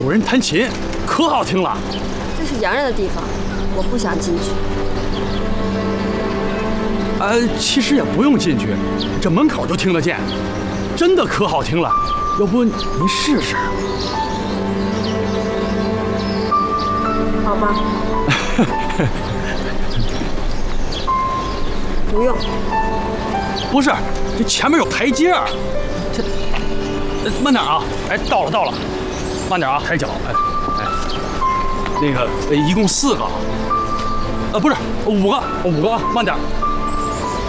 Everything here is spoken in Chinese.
有人弹琴，可好听了。 这是洋人的地方，我不想进去。 其实也不用进去，这门口就听得见，真的可好听了。要不您试试？ 好吧。不用。 不是，这前面有台阶儿。这，慢点啊！哎，到了，慢点啊，抬脚。哎，那个，一共4个。不是5个，慢点。